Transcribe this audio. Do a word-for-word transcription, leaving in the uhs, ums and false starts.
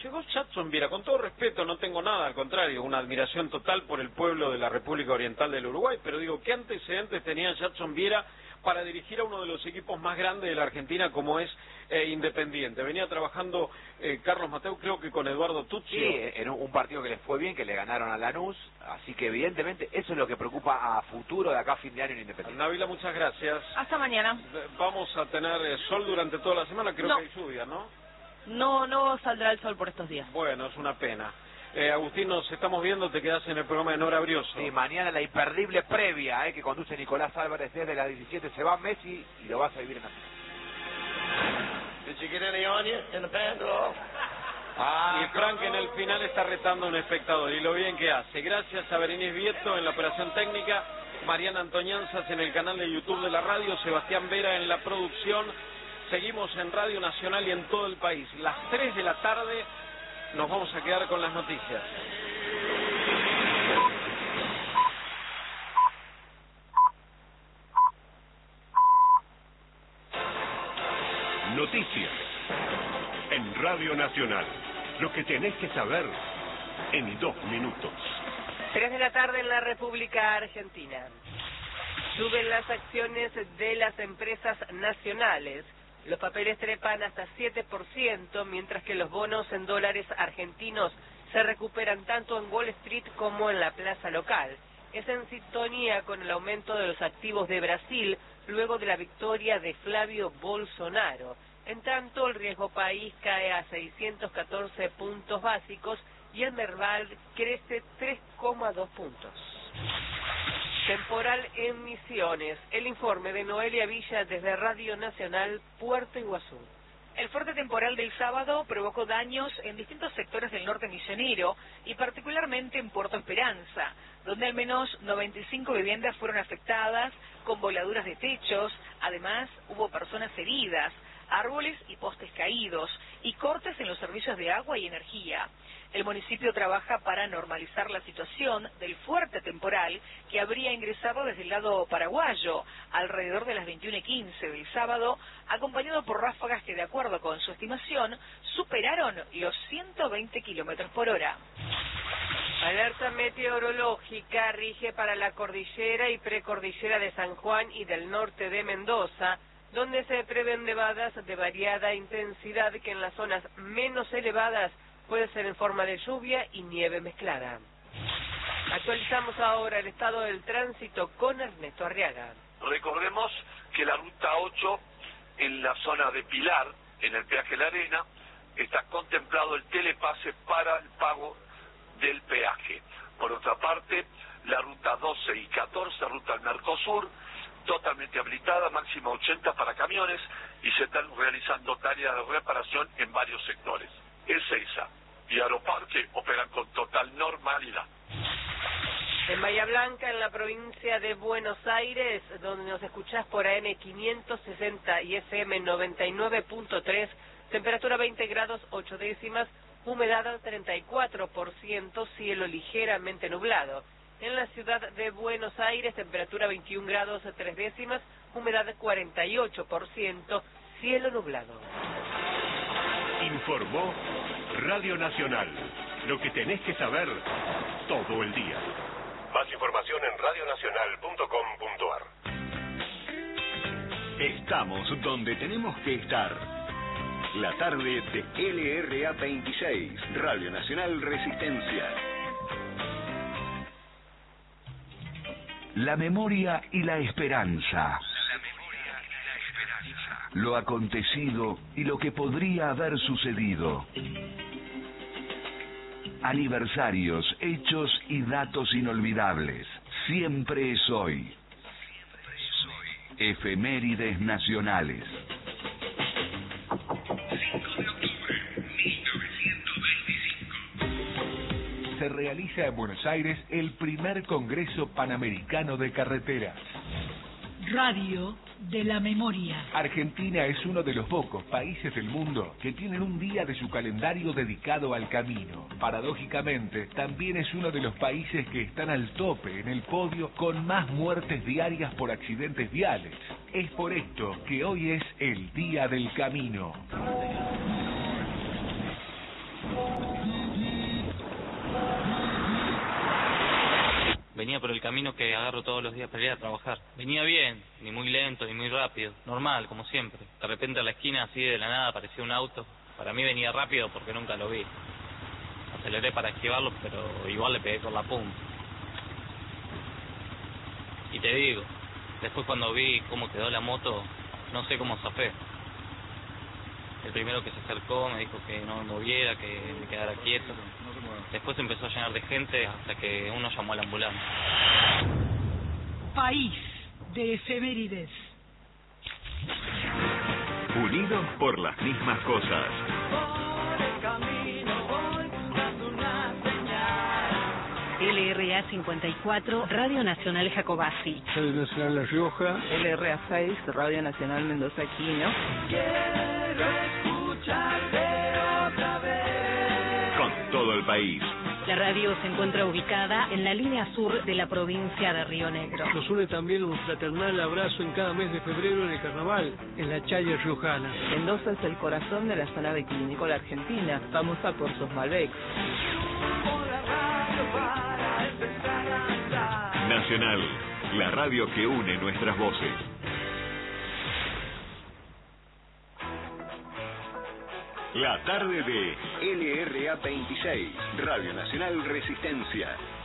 Llegó Jadson Viera, con todo respeto, no tengo nada, al contrario, una admiración total por el pueblo de la República Oriental del Uruguay, pero digo, ¿qué antecedentes tenía Jadson Viera para dirigir a uno de los equipos más grandes de la Argentina como es eh, Independiente? Venía trabajando eh, Carlos Mateu, creo que con Eduardo Tuzio. Sí, en un partido que les fue bien, que le ganaron a Lanús, así que evidentemente eso es lo que preocupa a futuro de acá a fin de año en Independiente. Návila, muchas gracias. Hasta mañana. Vamos a tener eh, sol durante toda la semana, creo no. que hay lluvia, ¿no? No, no saldrá el sol por estos días. Bueno, es una pena. Eh, Agustín, nos estamos viendo, te quedas en el programa de Nora Brioso. Sí, mañana la imperdible previa eh, que conduce Nicolás Álvarez desde las diecisiete, se va Messi y lo vas a vivir en la Did you get any on you in the band at all? Ah, y Frank en el final está retando a un espectador, y lo bien que hace. Gracias a Berenice Vieto en la operación técnica, Mariana Antoñanzas en el canal de YouTube de la radio, Sebastián Vera en la producción. Seguimos en Radio Nacional y en todo el país. Las tres de la tarde nos vamos a quedar con las noticias. Noticias en Radio Nacional. Lo que tenés que saber en dos minutos. Tres de la tarde en la República Argentina. Suben las acciones de las empresas nacionales. Los papeles trepan hasta siete por ciento, mientras que los bonos en dólares argentinos se recuperan tanto en Wall Street como en la plaza local. Es en sintonía con el aumento de los activos de Brasil luego de la victoria de Flavio Bolsonaro. En tanto, el riesgo país cae a seiscientos catorce puntos básicos y el Merval crece tres coma dos puntos. Temporal en Misiones. El informe de Noelia Villa desde Radio Nacional, Puerto Iguazú. El fuerte temporal del sábado provocó daños en distintos sectores del norte misionero y particularmente en Puerto Esperanza, donde al menos noventa y cinco viviendas fueron afectadas con voladuras de techos. Además, hubo personas heridas, árboles y postes caídos y cortes en los servicios de agua y energía. El municipio trabaja para normalizar la situación del fuerte temporal que habría ingresado desde el lado paraguayo alrededor de las veintiuna y quince del sábado, acompañado por ráfagas que, de acuerdo con su estimación, superaron los ciento veinte kilómetros por hora. Alerta meteorológica rige para la cordillera y precordillera de San Juan y del norte de Mendoza, donde se prevén nevadas de variada intensidad que en las zonas menos elevadas puede ser en forma de lluvia y nieve mezclada. Actualizamos ahora el estado del tránsito con Ernesto Arriaga. Recordemos que la ruta ocho en la zona de Pilar, en el peaje La Arena, está contemplado el telepase para el pago del peaje. Por otra parte, la ruta doce y catorce, ruta al Mercosur, totalmente habilitada, máximo ochenta para camiones, y se están realizando tareas de reparación en varios sectores. Ezeiza y Aeroparque operan con total normalidad. En Bahía Blanca, en la provincia de Buenos Aires, donde nos escuchás por A M quinientos sesenta y F M noventa y nueve punto tres, temperatura veinte grados ocho décimas, humedad treinta y cuatro por ciento, cielo ligeramente nublado. En la ciudad de Buenos Aires, temperatura veintiún grados tres décimas, humedad cuarenta y ocho por ciento, cielo nublado. Informó Radio Nacional. Lo que tenés que saber todo el día. Más información en radio nacional punto com punto ar. Estamos donde tenemos que estar. La tarde de L R A veintiséis, Radio Nacional Resistencia. La memoria y la esperanza. Lo acontecido y lo que podría haber sucedido. Aniversarios, hechos y datos inolvidables. Siempre es hoy. Efemérides nacionales. cinco de octubre de mil novecientos veinticinco. Se realiza en Buenos Aires el primer Congreso Panamericano de Carreteras. Radio de la Memoria. Argentina es uno de los pocos países del mundo que tienen un día de su calendario dedicado al camino. Paradójicamente, también es uno de los países que están al tope en el podio con más muertes diarias por accidentes viales. Es por esto que hoy es el Día del Camino. Venía por el camino que agarro todos los días para ir a trabajar. Venía bien, ni muy lento, ni muy rápido. Normal, como siempre. De repente a la esquina, así de la nada, apareció un auto. Para mí venía rápido porque nunca lo vi. Aceleré para esquivarlo, pero igual le pegué con la punta. Y te digo, después cuando vi cómo quedó la moto, no sé cómo zafé. El primero que se acercó me dijo que no me moviera, que me quedara quieto. Después empezó a llenar de gente hasta que uno llamó a la ambulancia. País de efemérides. Unidos por las mismas cosas. L R A cincuenta y cuatro, Radio Nacional Jacobasi. Radio Nacional La Rioja. L R A seis, Radio Nacional Mendoza Aquino. Quiero escucharte otra vez. Con todo el país. La radio se encuentra ubicada en la línea sur de la provincia de Río Negro. Nos une también un fraternal abrazo en cada mes de febrero en el carnaval, en la Chaya Riojana. Mendoza es el corazón de la zona vitivinícola argentina, famosa por sus Malbecs. Nacional, la radio que une nuestras voces. La tarde de L R A veintiséis, Radio Nacional Resistencia.